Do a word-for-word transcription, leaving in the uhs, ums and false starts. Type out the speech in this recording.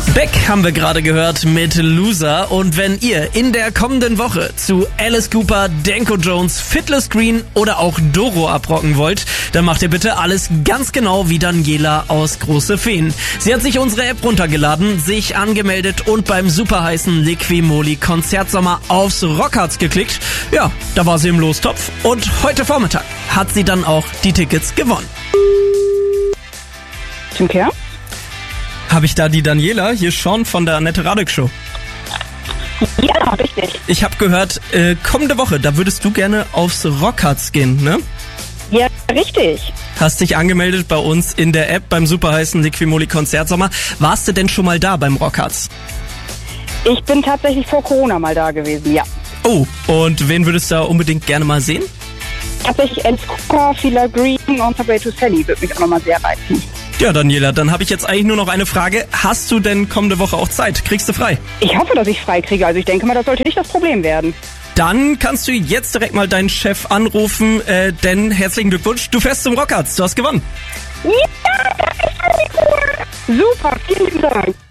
Beck haben wir gerade gehört mit Loser. Und wenn ihr in der kommenden Woche zu Alice Cooper, Danko Jones, Fiddler's Green oder auch Doro abrocken wollt, dann macht ihr bitte alles ganz genau wie Daniela aus Große Feen. Sie hat sich unsere App runtergeladen, sich angemeldet und beim superheißen Liquimoli Konzertsommer aufs Rockharz geklickt. Ja, da war sie im Lostopf und heute Vormittag hat sie dann auch die Tickets gewonnen. Tim Kerr? Habe ich da die Daniela? Hier Sean von der Annette Radek Show. Ja, richtig. Ich habe gehört, äh, kommende Woche, da würdest du gerne aufs Rockharz gehen, ne? Ja, richtig. Hast dich angemeldet bei uns in der App beim superheißen Liquimoli Konzertsommer. Warst du denn schon mal da beim Rockharz? Ich bin tatsächlich vor Corona mal da gewesen, ja. Oh, und wen würdest du da unbedingt gerne mal sehen? Tatsächlich Alice Cooper, Fiddler's Green und Subway to Sally würde mich auch nochmal sehr reizen. Ja, Daniela, dann habe ich jetzt eigentlich nur noch eine Frage. Hast du denn kommende Woche auch Zeit? Kriegst du frei? Ich hoffe, dass ich frei kriege. Also ich denke mal, das sollte nicht das Problem werden. Dann kannst du jetzt direkt mal deinen Chef anrufen, äh, denn herzlichen Glückwunsch, du fährst zum Rockharz, du hast gewonnen. Ja, das ist so cool. Super, vielen Dank.